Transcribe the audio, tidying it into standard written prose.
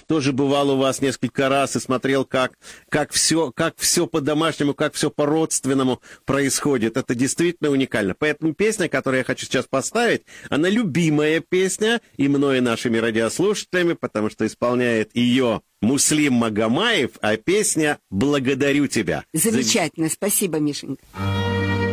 тоже бывал у вас несколько раз и смотрел, как все по-домашнему, как все по-родственному происходит. Это действительно уникально. Поэтому песня, которую я хочу сейчас поставить, она любимая песня и мной, и нашими радиослушателями, потому что исполняет ее Муслим Магомаев, а песня «Благодарю тебя». Замечательно. Спасибо, Мишенька.